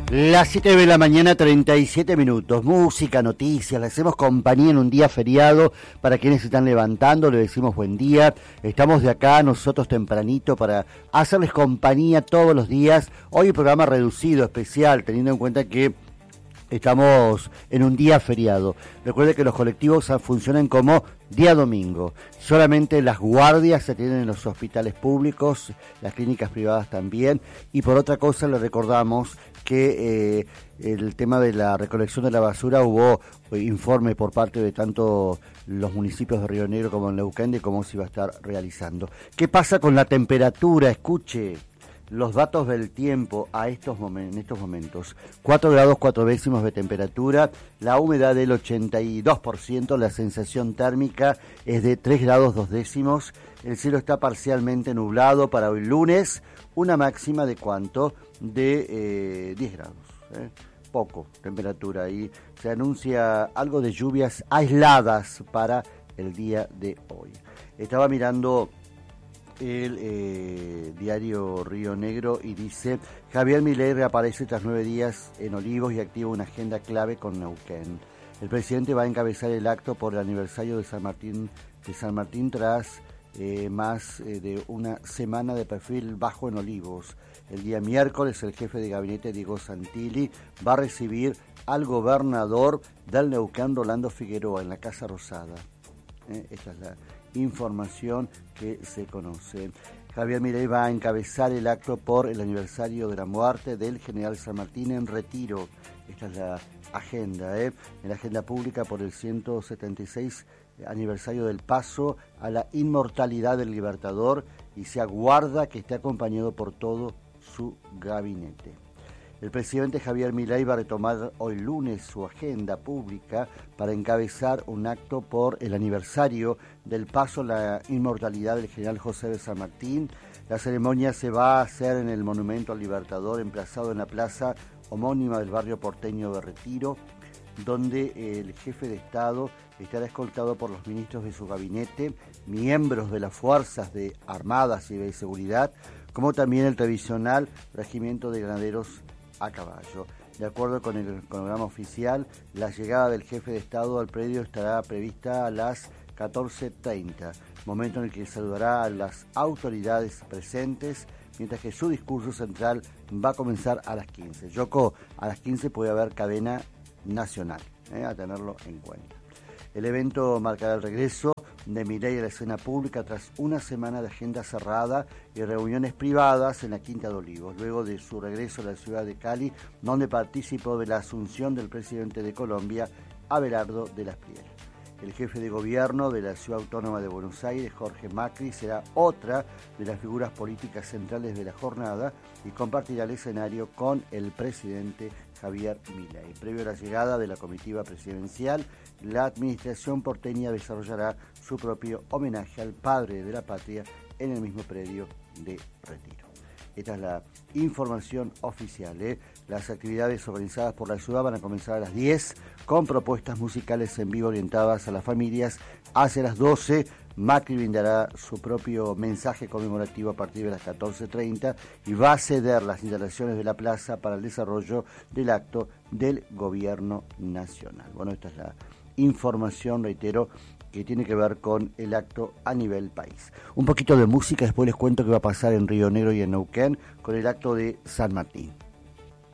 Las 7 de la mañana, 37 minutos. Música, noticias, le hacemos compañía en un día feriado para quienes se están levantando, le decimos buen día. Estamos de acá nosotros tempranito para hacerles compañía todos los días. Hoy un programa reducido, especial, teniendo en cuenta que estamos en un día feriado. Recuerde que los colectivos funcionan como día domingo. Solamente las guardias se atienden en los hospitales públicos, las clínicas privadas también. Y por otra cosa le recordamos que el tema de la recolección de la basura hubo informe por parte de tanto los municipios de Río Negro como en Neuquén de cómo se iba a estar realizando. ¿Qué pasa con la temperatura? Escuche los datos del tiempo en estos momentos. 4 grados 4 décimos de temperatura, la humedad del 82%, la sensación térmica es de 3 grados 2 décimos, el cielo está parcialmente nublado para hoy lunes, una máxima de ¿cuánto? De 10 grados. Poco temperatura y se anuncia algo de lluvias aisladas para el día de hoy. Estaba mirando el diario Río Negro y dice: Javier Milei reaparece tras 9 días en Olivos y activa una agenda clave con Neuquén. El presidente va a encabezar el acto por el aniversario de San Martín tras más de una semana de perfil bajo en Olivos. El día miércoles el jefe de gabinete Diego Santilli va a recibir al gobernador del Neuquén, Rolando Figueroa, en la Casa Rosada. Esta es la información que se conoce. Javier Milei va a encabezar el acto por el aniversario de la muerte del general San Martín en retiro. Esta es la agenda, en la agenda pública por el 176 aniversario del paso a la inmortalidad del Libertador, y se aguarda que esté acompañado por todo su gabinete. El presidente Javier Milei va a retomar hoy lunes su agenda pública para encabezar un acto por el aniversario del paso a la inmortalidad del general José de San Martín. La ceremonia se va a hacer en el Monumento al Libertador, emplazado en la plaza homónima del barrio porteño de Retiro, donde el jefe de Estado estará escoltado por los ministros de su gabinete, miembros de las Fuerzas Armadas y de Seguridad, como también el tradicional Regimiento de Granaderos a caballo. De acuerdo con el cronograma oficial, la llegada del jefe de Estado al predio estará prevista a las 14:30, momento en el que saludará a las autoridades presentes, mientras que su discurso central va a comenzar a las 15. Yoko, a las 15 puede haber cadena nacional, a tenerlo en cuenta. El evento marcará el regreso de Milei a la escena pública tras una semana de agenda cerrada y reuniones privadas en la Quinta de Olivos, luego de su regreso a la ciudad de Cali, donde participó de la asunción del presidente de Colombia, Abelardo de la Espriella. El jefe de gobierno de la Ciudad Autónoma de Buenos Aires, Jorge Macri, será otra de las figuras políticas centrales de la jornada y compartirá el escenario con el presidente Javier Milei. Previo a la llegada de la comitiva presidencial, la administración porteña desarrollará su propio homenaje al padre de la patria en el mismo predio de Retiro. Esta es la información oficial. Las actividades organizadas por la ciudad van a comenzar a las 10 con propuestas musicales en vivo orientadas a las familias. Hacia las 12, Macri brindará su propio mensaje conmemorativo a partir de las 14:30 y va a ceder las instalaciones de la plaza para el desarrollo del acto del gobierno nacional. Bueno, esta es la información, reitero, que tiene que ver con el acto a nivel país. Un poquito de música, después les cuento qué va a pasar en Río Negro y en Neuquén con el acto de San Martín.